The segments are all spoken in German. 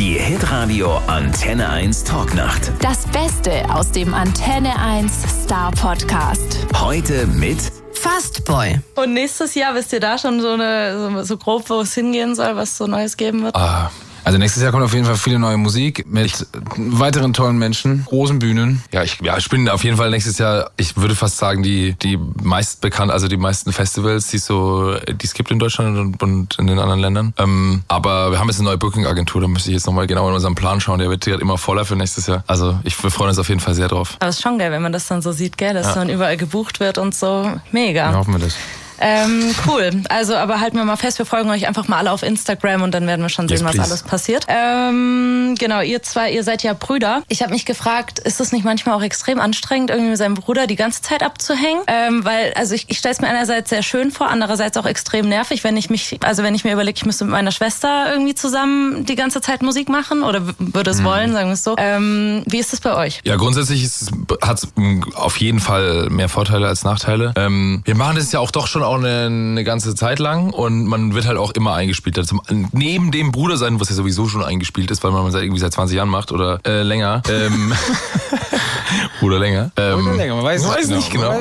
Die Hitradio Antenne 1 Talknacht. Das Beste aus dem Antenne 1 Star Podcast. Heute mit Fastboy. Und nächstes Jahr, wisst ihr da schon so grob, wo es hingehen soll, was so Neues geben wird? Also nächstes Jahr kommt auf jeden Fall viele neue Musik mit weiteren tollen Menschen, großen Bühnen. Ja, ich bin auf jeden Fall nächstes Jahr, ich würde fast sagen, die meisten Festivals, die es gibt in Deutschland und in den anderen Ländern. Aber wir haben jetzt eine neue Booking-Agentur, da müsste ich jetzt nochmal genau in unseren Plan schauen. Der wird immer voller für nächstes Jahr. Also wir freuen uns auf jeden Fall sehr drauf. Aber es ist schon geil, wenn man das dann so sieht, gell, dass dann überall gebucht wird und so. Mega. Ja, hoffen wir das. Cool. Also, aber halten wir mal fest, wir folgen euch einfach mal alle auf Instagram und dann werden wir schon sehen, was alles passiert. Genau, ihr seid ja Brüder. Ich habe mich gefragt, ist es nicht manchmal auch extrem anstrengend, irgendwie mit seinem Bruder die ganze Zeit abzuhängen? Weil, also ich stelle es mir einerseits sehr schön vor, andererseits auch extrem nervig, wenn ich mir überlege, ich müsste mit meiner Schwester irgendwie zusammen die ganze Zeit Musik machen oder würde es wollen, sagen wir es so. Wie ist es bei euch? Ja, grundsätzlich hat es auf jeden Fall mehr Vorteile als Nachteile. Wir machen das ja auch doch schon auch eine ganze Zeit lang und man wird halt auch immer eingespielt. Also neben dem Bruder sein, was ja sowieso schon eingespielt ist, weil man das irgendwie seit 20 Jahren macht oder länger. Oder länger. Oder länger, man weiß nicht genau.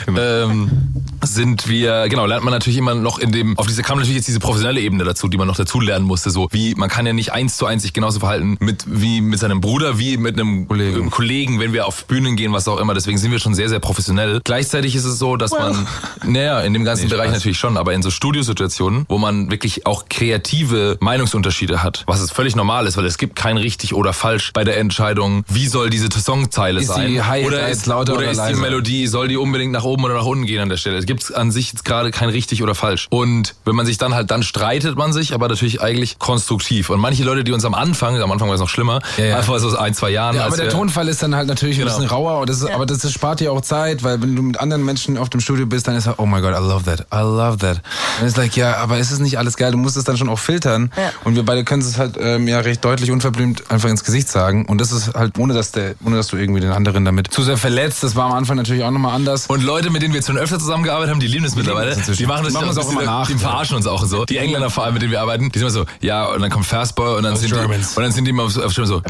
Lernt man natürlich immer noch kam natürlich jetzt diese professionelle Ebene dazu, die man noch dazu lernen musste. So wie, man kann ja nicht 1:1 sich genauso verhalten wie mit seinem Bruder, wie mit einem Kollegen, wenn wir auf Bühnen gehen, was auch immer. Deswegen sind wir schon sehr, sehr professionell. Gleichzeitig ist es so, dass man, in dem ganzen Bereich natürlich schon, aber in so Studiosituationen, wo man wirklich auch kreative Meinungsunterschiede hat, was es völlig normal ist, weil es gibt kein richtig oder falsch bei der Entscheidung, wie soll diese Songzeile sein. Die Hi-Hat oder ist die Melodie, soll die unbedingt nach oben oder nach unten gehen an der Stelle. Es gibt an sich jetzt gerade kein richtig oder falsch. Und wenn man sich dann streitet man sich, aber natürlich eigentlich konstruktiv. Und manche Leute, die uns am Anfang war es noch schlimmer, einfach so 1-2 Jahren. Ja, aber der Tonfall ist dann halt natürlich ein bisschen rauer, aber das spart dir auch Zeit, weil wenn du mit anderen Menschen auf dem Studio bist, dann ist halt, oh my God, I love that. Und es ist aber ist es nicht alles geil? Du musst es dann schon auch filtern. Ja. Und wir beide können es halt recht deutlich, unverblümt einfach ins Gesicht sagen. Und das ist halt, ohne dass du irgendwie den anderen damit zu sehr verletzt. Das war am Anfang natürlich auch nochmal anders. Und Leute, mit denen wir jetzt schon öfter zusammengearbeitet haben, die lieben das mittlerweile. Die machen das auch immer nach. Die verarschen uns auch und so. Die Engländer vor allem, mit denen wir arbeiten, die sind immer so, ja, und dann kommt Fastboy und dann sind die immer auf Stimme so, und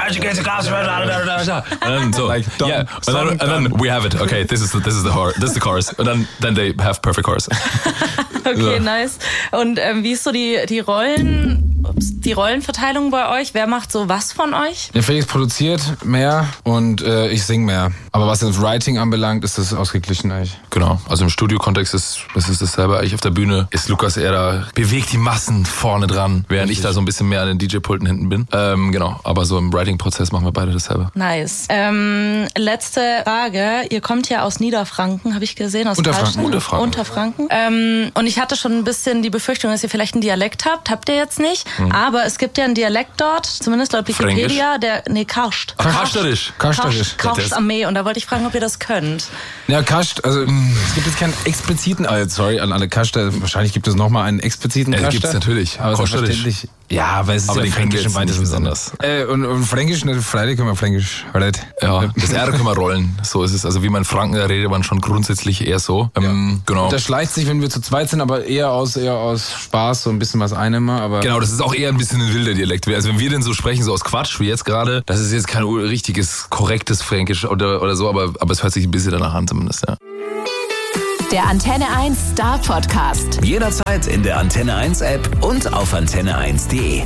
dann so, and then we have it. Okay, this is the chorus. Und dann they have perfect chorus. Okay, nice. Und wie ist so die Rollenverteilung bei euch? Wer macht so was von euch? Der Felix produziert mehr und ich singe mehr. Aber was das Writing anbelangt, ist das ausgeglichen eigentlich. Genau, also im Studio-Kontext ist dasselbe. Eigentlich auf der Bühne ist Lukas eher da, bewegt die Massen vorne dran, während ich da so ein bisschen mehr an den DJ-Pulten hinten bin. Genau, aber so im Writing-Prozess machen wir beide dasselbe. Nice. Letzte Frage. Ihr kommt ja aus Niederfranken, habe ich gesehen. Aus Unterfranken. Und ich hatte schon ein bisschen die Befürchtung, dass ihr vielleicht einen Dialekt habt. Habt ihr jetzt nicht. Aber es gibt ja einen Dialekt dort, zumindest laut Wikipedia, Karscht. Karsterisch. Karscht Armee. Und da wollte ich fragen, ob ihr das könnt. Ja, Karscht, also es gibt jetzt keinen expliziten, sorry an alle Karschter, wahrscheinlich gibt es nochmal einen expliziten Karschter. Gibt es natürlich. Aber selbstverständlich. Ja, aber es ist aber ja Fränkisch im weitesten Sinne. Und Fränkisch, Friday können wir Fränkisch, right? Ja, das R können wir rollen. So ist es. Also wie man in Franken redet, man schon grundsätzlich eher so. Genau. Und das schleicht sich, wenn wir zu zweit sind, aber eher aus Spaß, so ein bisschen was einnehmer. Aber genau, das ist auch eher ein bisschen ein wilder Dialekt. Also wenn wir denn so sprechen, so aus Quatsch wie jetzt gerade, das ist jetzt kein richtiges, korrektes Fränkisch oder so, aber es hört sich ein bisschen danach an zumindest, ja. Der Antenne 1 Star Podcast. Jederzeit in der Antenne 1 App und auf antenne1.de.